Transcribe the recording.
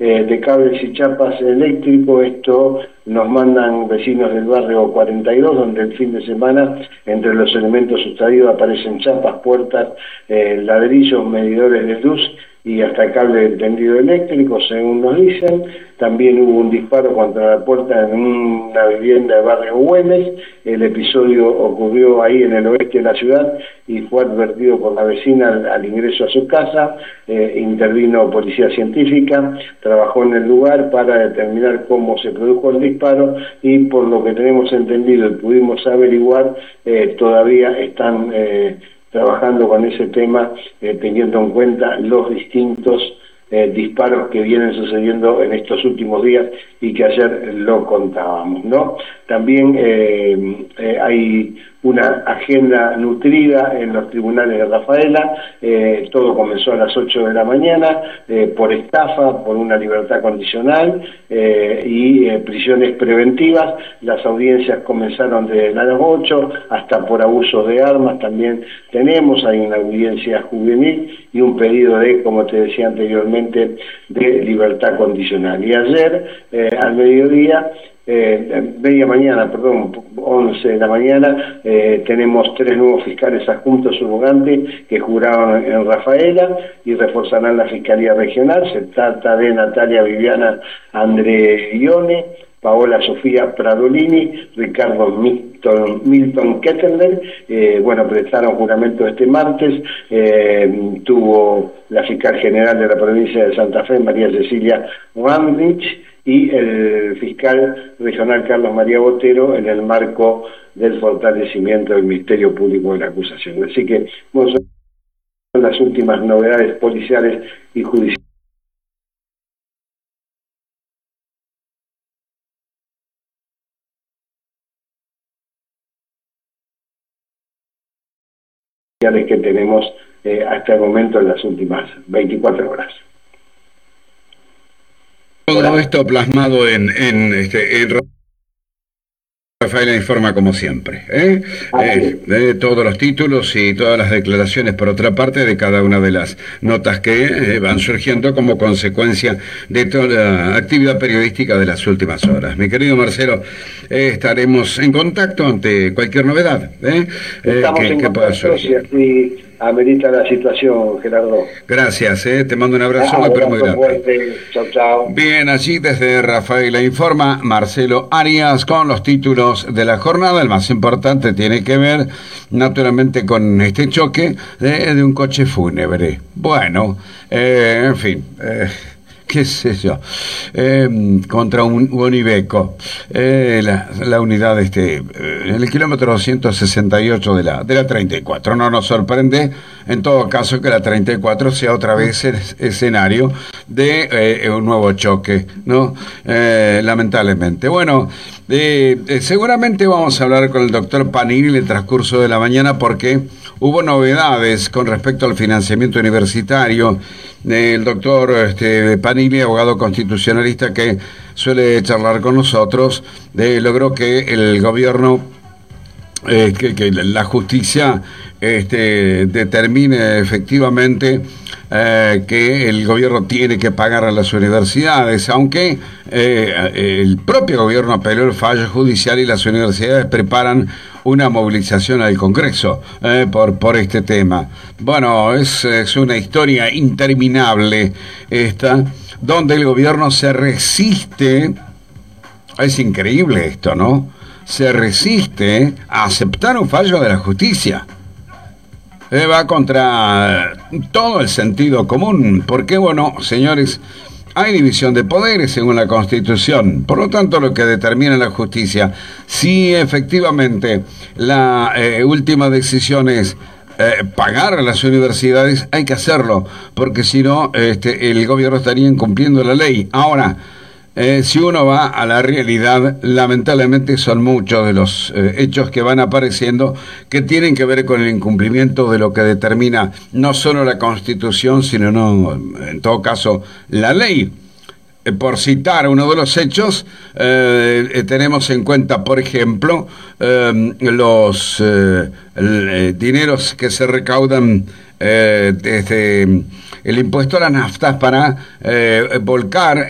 de cables y chapas eléctricos. Esto nos mandan vecinos del barrio 42, donde el fin de semana entre los elementos sustraídos aparecen chapas, puertas, ladrillos, medidores de luz y hasta cable de tendido eléctrico, según nos dicen. También hubo un disparo contra la puerta en una vivienda de barrio Güemes. El episodio ocurrió ahí en el oeste de la ciudad y fue advertido por la vecina al ingreso a su casa. Intervino policía científica, trabajó en el lugar para determinar cómo se produjo el disparo y por lo que tenemos entendido y pudimos averiguar, todavía están trabajando con ese tema, teniendo en cuenta los distintos disparos que vienen sucediendo en estos últimos días y que ayer lo contábamos, ¿no? También hay una agenda nutrida en los tribunales de Rafaela. Todo comenzó a las 8 de la mañana por estafa, por una libertad condicional y prisiones preventivas. Las audiencias comenzaron desde las 8 hasta por abusos de armas. También hay una audiencia juvenil y un pedido de, como te decía anteriormente, de libertad condicional. Y ayer, al mediodía, media mañana, 11 de la mañana, tenemos 3 nuevos fiscales adjuntos subrogante que juraron en Rafaela y reforzarán la Fiscalía Regional. Se trata de Natalia Viviana Andreione, Paola Sofía Pradolini, Ricardo Milton Ketteler. Prestaron juramento este martes. Tuvo la fiscal general de la provincia de Santa Fe, María Cecilia Ramnich, y el fiscal regional Carlos María Botero, en el marco del fortalecimiento del Ministerio Público de la Acusación. Así que son las últimas novedades policiales y judiciales que tenemos hasta el momento en las últimas 24 horas. Todo esto plasmado en Rafaela Informa, como siempre, todos los títulos y todas las declaraciones, por otra parte, de cada una de las notas que van surgiendo como consecuencia de toda la actividad periodística de las últimas horas. Mi querido Marcelo, estaremos en contacto ante cualquier novedad que pueda surgir. Si amerita la situación, Gerardo. Gracias, te mando un abrazo muy grande. Chau, chau. Bien, allí desde Rafaela Informa, Marcelo Arias con los títulos de la jornada. El más importante tiene que ver, naturalmente, con este choque de un coche fúnebre. Bueno, en fin, qué sé yo, contra un Iveco, la unidad en el kilómetro 268 de la 34. No nos sorprende, en todo caso, que la 34 sea otra vez el escenario de un nuevo choque, ¿no? Lamentablemente. Bueno, seguramente vamos a hablar con el doctor Panini en el transcurso de la mañana, porque hubo novedades con respecto al financiamiento universitario. El doctor Panini, abogado constitucionalista que suele charlar con nosotros, logró que el gobierno, que la justicia determine efectivamente que el gobierno tiene que pagar a las universidades, aunque el propio gobierno apeló el fallo judicial y las universidades preparan una movilización al Congreso por este tema. Bueno, es una historia interminable esta, donde el gobierno se resiste. Es increíble esto, ¿no? Se resiste a aceptar un fallo de la justicia. Va contra todo el sentido común, porque, bueno, señores, hay división de poderes según la Constitución. Por lo tanto, lo que determina la justicia, si efectivamente la última decisión es pagar a las universidades, hay que hacerlo, porque si no, el gobierno estaría incumpliendo la ley. Ahora, si uno va a la realidad, lamentablemente son muchos de los hechos que van apareciendo que tienen que ver con el incumplimiento de lo que determina no solo la Constitución, sino en todo caso la ley. Por citar uno de los hechos, tenemos en cuenta, por ejemplo, los dineros que se recaudan desde el impuesto a las naftas para volcar